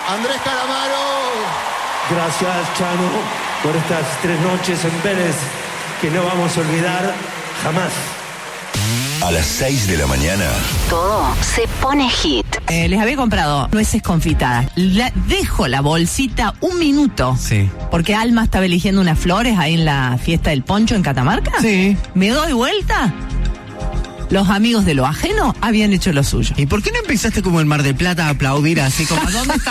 Andrés Calamaro. Gracias, Chano, por estas 3 noches en Vélez que no vamos a olvidar jamás. A las 6 de la mañana. Todo se pone hit. Les había comprado nueces confitadas. Dejo la bolsita 1 minuto. Sí. Porque Alma estaba eligiendo unas flores ahí en la fiesta del poncho en Catamarca. Sí. Me doy vuelta. Los amigos de lo ajeno habían hecho lo suyo. ¿Y por qué no empezaste como en Mar del Plata a aplaudir así como, ¿dónde está